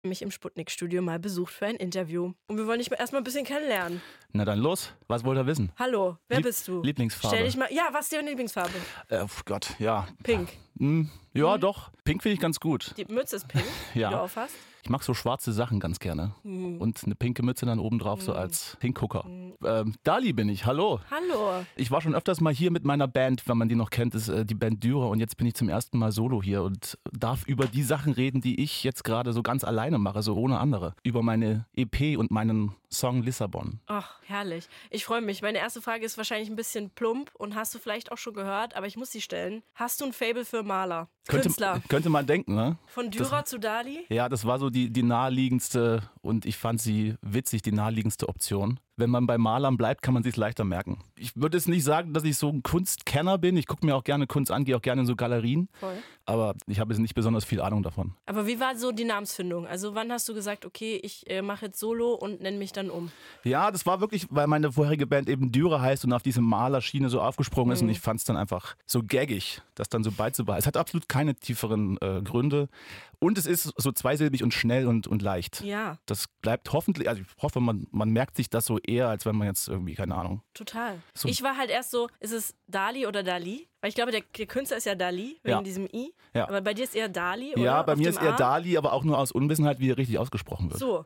mich im Sputnik-Studio mal besucht für ein Interview. Und wir wollen dich erstmal ein bisschen kennenlernen. Na dann los, was wollt ihr wissen? Hallo, wer bist du? Lieblingsfarbe. Stell dich mal. Ja, was ist deine Lieblingsfarbe? Gott, ja. Pink. Ja, doch. Pink finde ich ganz gut. Die Mütze ist pink, Ja. die du aufhast. Ich mag so schwarze Sachen ganz gerne. Und eine pinke Mütze dann oben drauf, so als Hingucker. Dali bin ich, hallo. Hallo. Ich war schon öfters mal hier mit meiner Band, wenn man die noch kennt, ist die Band Dürer. Und jetzt bin ich zum ersten Mal solo hier und darf über die Sachen reden, die ich jetzt gerade so ganz alleine mache, so ohne andere. Über meine EP und meinen Song Lissabon. Ach, herrlich. Ich freue mich. Meine erste Frage ist wahrscheinlich ein bisschen plump und hast du vielleicht auch schon gehört, aber ich muss sie stellen. Hast du ein Faible für Maler? Künstler? Könnte man denken, ne? Von Dürer zu Dali? Ja, das war so die naheliegendste und ich fand sie witzig, die naheliegendste Option. Wenn man bei Malern bleibt, kann man sich leichter merken. Ich würde jetzt nicht sagen, dass ich so ein Kunstkenner bin. Ich gucke mir auch gerne Kunst an, gehe auch gerne in so Galerien. Voll. Aber ich habe jetzt nicht besonders viel Ahnung davon. Aber wie war so die Namensfindung? Also wann hast du gesagt, okay, ich mache jetzt Solo und nenne mich dann um? Ja, das war wirklich, weil meine vorherige Band eben Dürer heißt und auf diese Malerschiene so aufgesprungen ist. Und ich fand es dann einfach so gaggig, das dann so beizubehalten. Es hat absolut keine tieferen Gründe. Und es ist so zweisilbig und schnell und leicht. Ja. Das bleibt hoffentlich, also ich hoffe, man merkt sich das so eher, als wenn man jetzt irgendwie, keine Ahnung. Total. So. Ich war halt erst so, ist es Dali oder Dali? Weil ich glaube, der Künstler ist ja Dali, wegen diesem I. Ja. Aber bei dir ist eher Dali, oder? Ja, bei Auf mir dem ist eher A? Dali, aber auch nur aus Unwissenheit, wie er richtig ausgesprochen wird. So.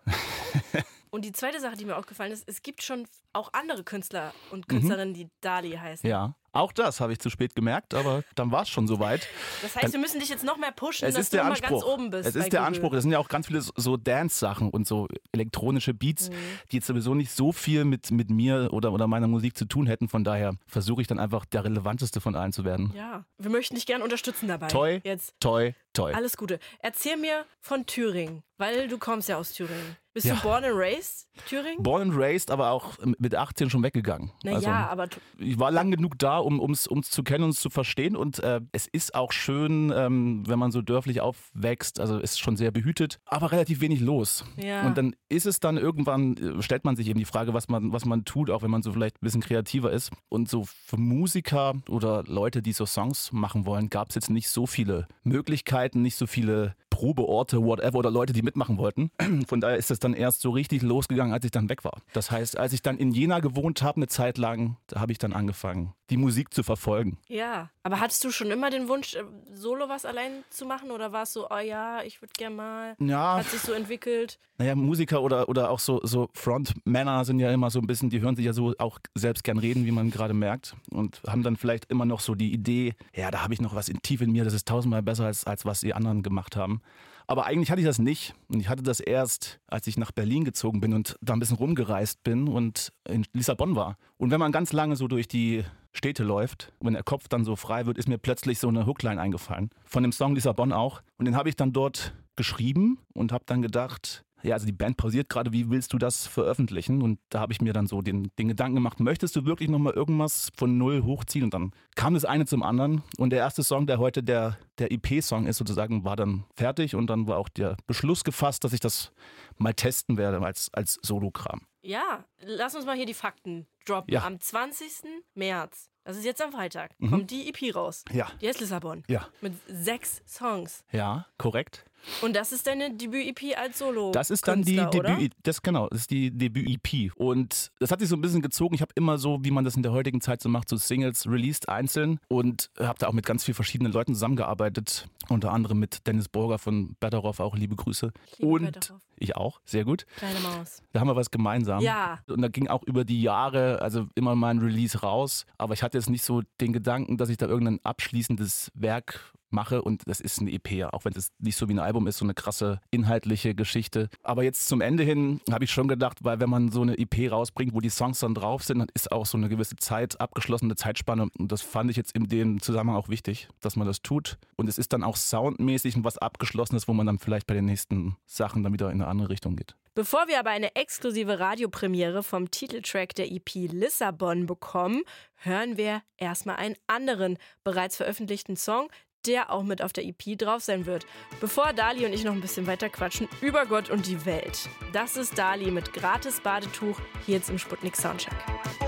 Und die zweite Sache, die mir aufgefallen ist, es gibt schon auch andere Künstler und Künstlerinnen, die Dali heißen. Ja, auch das habe ich zu spät gemerkt, aber dann war es schon soweit. Das heißt, wir müssen dich jetzt noch mehr pushen, Es dass ist du der mal Anspruch. ganz oben bist. Es bei ist der Google. Anspruch. Es sind ja auch ganz viele so Dance-Sachen und so elektronische Beats, die jetzt sowieso nicht so viel mit mir oder meiner Musik zu tun hätten. Von daher versuche ich dann einfach der relevanteste von allen zu werden. Ja, wir möchten dich gerne unterstützen dabei. Toi, Jetzt. toi. Alles Gute. Erzähl mir von Thüringen, weil du kommst ja aus Thüringen. Bist Ja. du born and raised, Thüringen? Born and raised, aber auch mit 18 schon weggegangen. Naja, aber Ich war lang genug da, um's zu kennen und es zu verstehen. Und es ist auch schön, wenn man so dörflich aufwächst. Also ist schon sehr behütet, aber relativ wenig los. Ja. Und dann ist es dann irgendwann, stellt man sich eben die Frage, was man tut, auch wenn man so vielleicht ein bisschen kreativer ist. Und so für Musiker oder Leute, die so Songs machen wollen, gab es jetzt nicht so viele Möglichkeiten, nicht so viele Probeorte, whatever, oder Leute, die mitmachen wollten. Von daher ist es dann erst so richtig losgegangen, als ich dann weg war. Das heißt, als ich dann in Jena gewohnt habe, eine Zeit lang, da habe ich dann angefangen, die Musik zu verfolgen. ja. Aber hattest du schon immer den Wunsch, solo was allein zu machen? Oder war es so, oh ja, ich würde gerne mal, Ja, hat sich so entwickelt? naja, Musiker oder auch so Frontmänner sind ja immer so ein bisschen, die hören sich ja so auch selbst gern reden, wie man gerade merkt. Und haben dann vielleicht immer noch so die Idee, ja, da habe ich noch was tief in mir, das ist tausendmal besser als was die anderen gemacht haben. Aber eigentlich hatte ich das nicht. Und ich hatte das erst, als ich nach Berlin gezogen bin und da ein bisschen rumgereist bin und in Lissabon war. Und wenn man ganz lange so durch die Städte läuft, wenn der Kopf dann so frei wird, ist mir plötzlich so eine Hookline eingefallen. Von dem Song Lissabon auch. Und den habe ich dann dort geschrieben und habe dann gedacht, ja, also die Band pausiert gerade, wie willst du das veröffentlichen? Und da habe ich mir dann so den Gedanken gemacht, möchtest du wirklich nochmal irgendwas von null hochziehen? Und dann kam das eine zum anderen. Und der erste Song, der heute der EP-Song ist sozusagen, war dann fertig. Und dann war auch der Beschluss gefasst, dass ich das mal testen werde als Solokram. Ja, lass uns mal hier die Fakten droppen. Ja. Am 20. März, das ist jetzt am Freitag, kommt die EP raus. Ja. Die heißt Lissabon. Ja. Mit 6 Songs. Ja, korrekt. Und das ist deine Debüt-EP als Solo. Das ist dann die Künstler, Debüt, das ist die Debüt-EP. Und das hat sich so ein bisschen gezogen. Ich habe immer so, wie man das in der heutigen Zeit so macht, so Singles released einzeln und habe da auch mit ganz vielen verschiedenen Leuten zusammengearbeitet. Unter anderem mit Dennis Burger von Betteroff, auch liebe Grüße. Ich liebe Und Betteroff. ich auch, sehr gut. Kleine Maus. Da haben wir was gemeinsam. Ja. Und da ging auch über die Jahre, also immer mal ein Release raus. Aber ich hatte jetzt nicht so den Gedanken, dass ich da irgendein abschließendes Werk mache und das ist eine EP, auch wenn es nicht so wie ein Album ist, so eine krasse inhaltliche Geschichte. Aber jetzt zum Ende hin habe ich schon gedacht, weil wenn man so eine EP rausbringt, wo die Songs dann drauf sind, dann ist auch so eine gewisse Zeit, abgeschlossene Zeitspanne und das fand ich jetzt in dem Zusammenhang auch wichtig, dass man das tut und es ist dann auch soundmäßig was Abgeschlossenes, wo man dann vielleicht bei den nächsten Sachen dann wieder in eine andere Richtung geht. Bevor wir aber eine exklusive Radiopremiere vom Titeltrack der EP Lissabon bekommen, hören wir erstmal einen anderen, bereits veröffentlichten Song, der auch mit auf der EP drauf sein wird. Bevor Dali und ich noch ein bisschen weiter quatschen über Gott und die Welt. Das ist Dali mit Gratis Badetuch hier jetzt im Sputnik Soundcheck.